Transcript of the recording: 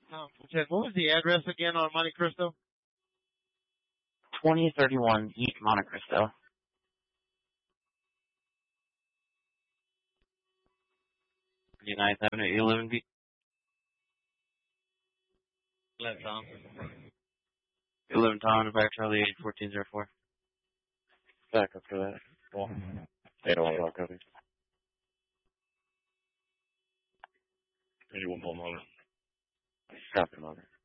What was the address again on Monte Cristo? 2031 East Monte Cristo. Ninth Avenue, 11B. Let Tom. 11 Tom, back Charlie 81404. Back up for that. Well, 801 copy. 81 Palm Hunter. Copy, Mother.